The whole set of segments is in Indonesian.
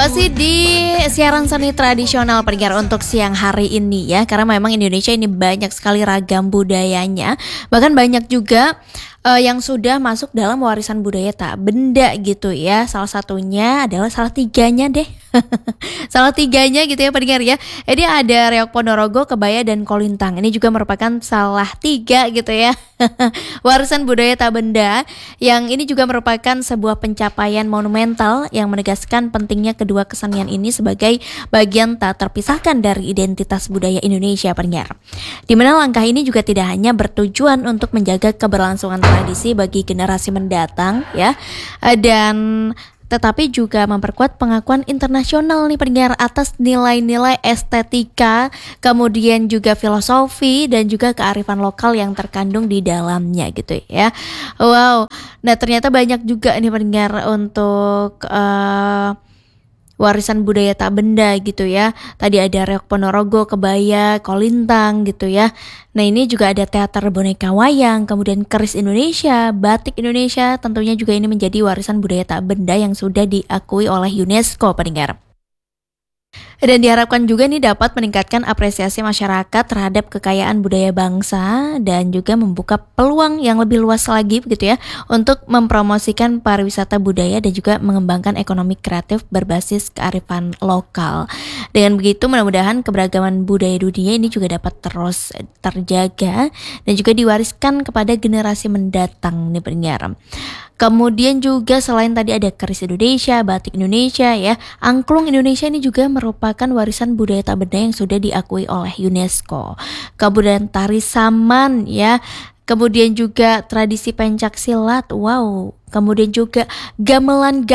Masih di siaran seni tradisional pendengar untuk siang hari ini ya. Karena memang Indonesia ini banyak sekali ragam budayanya. Bahkan banyak juga yang sudah masuk dalam warisan budaya tak benda gitu ya. Salah satunya adalah salah tiganya deh. Salah tiganya gitu ya pendengar ya. Ini ada reok Ponorogo, kebaya dan kolintang. Ini juga merupakan salah tiga gitu ya. Warisan budaya tak benda yang ini juga merupakan sebuah pencapaian monumental yang menegaskan pentingnya kedua kesenian ini sebagai bagian tak terpisahkan dari identitas budaya Indonesia pendengar. Di mana langkah ini juga tidak hanya bertujuan untuk menjaga keberlangsungan tradisi bagi generasi mendatang ya, dan tetapi juga memperkuat pengakuan internasional nih pendengar atas nilai-nilai estetika, kemudian juga filosofi dan juga kearifan lokal yang terkandung di dalamnya gitu ya. Wow, nah ternyata banyak juga nih pendengar untuk warisan budaya tak benda gitu ya. Tadi ada reok Ponorogo, kebaya, kolintang gitu ya. Nah ini juga ada teater boneka wayang, kemudian keris Indonesia, batik Indonesia. Tentunya juga ini menjadi warisan budaya tak benda yang sudah diakui oleh UNESCO pendengar. Dan diharapkan juga nih dapat meningkatkan apresiasi masyarakat terhadap kekayaan budaya bangsa dan juga membuka peluang yang lebih luas lagi begitu ya untuk mempromosikan pariwisata budaya dan juga mengembangkan ekonomi kreatif berbasis kearifan lokal. Dengan begitu mudah-mudahan keberagaman budaya dunia ini juga dapat terus terjaga dan juga diwariskan kepada generasi mendatang nih pendengar. Kemudian juga selain tadi ada keris Indonesia, batik Indonesia ya, angklung Indonesia ini juga merupakan warisan budaya tak benda yang sudah diakui oleh UNESCO. Kemudian tari saman ya, kemudian juga tradisi pencak silat, wow. Kemudian juga gamelan.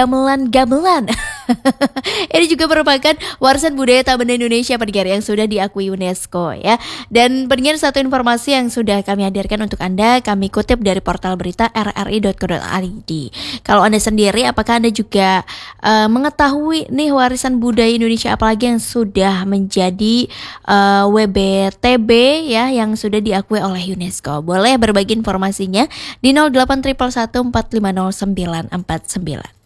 Ini juga merupakan warisan budaya tak benda Indonesia pendengar yang sudah diakui UNESCO ya. Dan pendengar, satu informasi yang sudah kami hadirkan untuk Anda, kami kutip dari portal berita rri.co.id. Kalau Anda sendiri, apakah Anda juga mengetahui nih warisan budaya Indonesia apalagi yang sudah menjadi WBTB ya, yang sudah diakui oleh UNESCO? Boleh berbagi informasinya di 0811 450 949.